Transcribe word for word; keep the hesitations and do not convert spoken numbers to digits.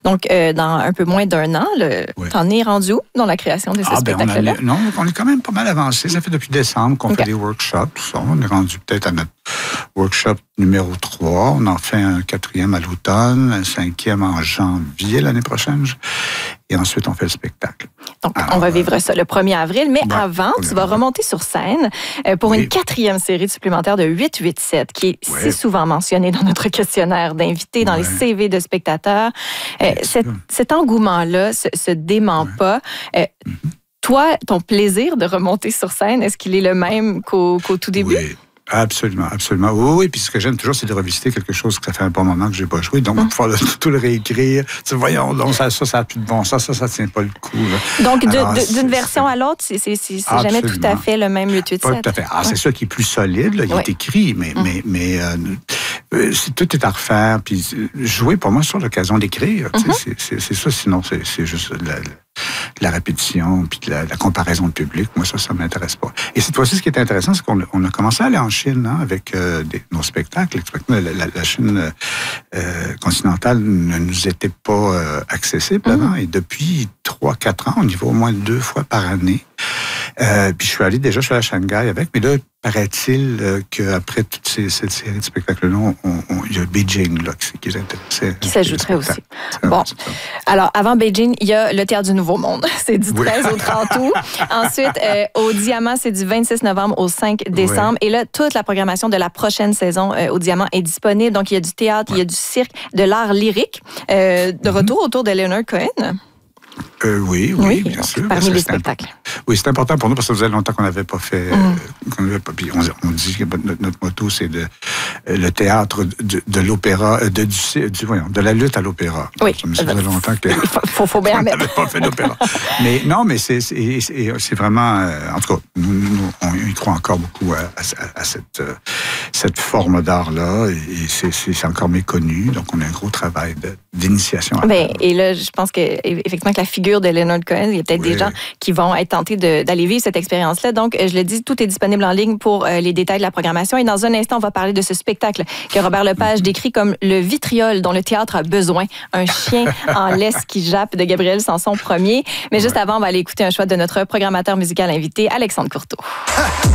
Donc, euh, dans un peu moins d'un an, le... oui. T'en es rendu où dans la création de ce ah, spectacle-là? Ben on a... Non, on est quand même pas mal avancé. Ça fait depuis décembre qu'on okay. fait des workshops, tout ça. On est rendu peut-être à notre workshop numéro trois. On en fait un quatrième à l'automne, un cinquième en janvier l'année prochaine. Et ensuite, on fait le spectacle. Donc, Alors, on va vivre ça le premier avril. Mais ouais, avant, tu vas remonter sur scène pour oui. une quatrième série supplémentaire de huit huit sept, qui est oui. si souvent mentionnée dans notre questionnaire d'invités, dans oui. les C V de spectateurs. Euh, cet, cet engouement-là se, se dément oui. pas. Euh, mm-hmm. Toi, ton plaisir de remonter sur scène, est-ce qu'il est le même qu'au, qu'au tout début? Oui. Absolument, absolument. Oui, oui, puis ce que j'aime toujours, c'est de revisiter quelque chose que ça fait un bon moment que j'ai pas joué. Donc, hum. pouvoir le, tout le réécrire. Tu voyons, donc, ça, ça, ça a plus de bon sens, ça, ça tient pas le coup. Là. Donc, Alors, de, de, d'une version à l'autre, c'est, c'est, c'est, c'est jamais tout à fait le même huit huit sept. Pas tout à fait. Ah, ouais. C'est ça qui est plus solide, là, il oui. est écrit, mais, hum. mais, mais euh, c'est, tout est à refaire. Puis jouer, pour moi, c'est l'occasion d'écrire. Mm-hmm. C'est, c'est, c'est ça, sinon, c'est, c'est juste la, la répétition, puis la, la comparaison de public. Moi, ça, ça m'intéresse pas. Et cette fois-ci, ce qui est intéressant, c'est qu'on on a commencé à aller en Chine hein, avec euh, des, nos spectacles. La, la, la Chine euh, continentale ne nous était pas euh, accessible mm-hmm. avant. Et depuis trois quatre ans, on y va au moins deux fois par année. Euh, puis je suis allé déjà, je suis allé à Shanghai avec, mais là, paraît-il euh, qu'après toute ces, cette série de spectacles-là, on, on, il y a Beijing là, qui, qui est intéressé. Qui s'ajouterait aussi. Bon, alors avant Beijing, il y a le Théâtre du Nouveau Monde. C'est du treize oui. au trente août. Ensuite, euh, au Diamant, c'est du vingt-six novembre au cinq décembre. Oui. Et là, toute la programmation de la prochaine saison euh, au Diamant est disponible. Donc, il y a du théâtre, oui. il y a du cirque, de l'art lyrique. Euh, de mm-hmm. retour autour de Leonard Cohen. Euh, oui, oui, oui, bien donc, sûr. Parmi les spectacles. Imp... Oui, c'est important pour nous parce que ça faisait longtemps qu'on n'avait pas fait. Mm. Euh, qu'on avait pas... Puis on, on dit que notre, notre motto, c'est de, euh, le théâtre de, de l'opéra, de, du, du, voyons, de la lutte à l'opéra. Oui. Ça faisait longtemps que. Il faut, faut bien mettre. On n'avait pas fait d'opéra. Mais non, mais c'est, c'est, c'est, c'est vraiment. Euh, en tout cas, nous, nous, on y croit encore beaucoup à, à, à cette, euh, cette forme d'art-là et c'est, c'est, c'est encore méconnu. Donc, on a un gros travail de, d'initiation. Ben, et là, je pense que, effectivement, que la figure de Leonard Cohen, il y a peut-être oui. des gens qui vont être tentés de, d'aller vivre cette expérience-là. Donc, je le dis, tout est disponible en ligne pour euh, les détails de la programmation. Et dans un instant, on va parler de ce spectacle que Robert Lepage mm-hmm. décrit comme le vitriol dont le théâtre a besoin. Un chien en laisse qui jappe de Gabriel Sanson premier. Mais ouais. juste avant, on va aller écouter un choix de notre programmateur musical invité, Alexandre Courteau.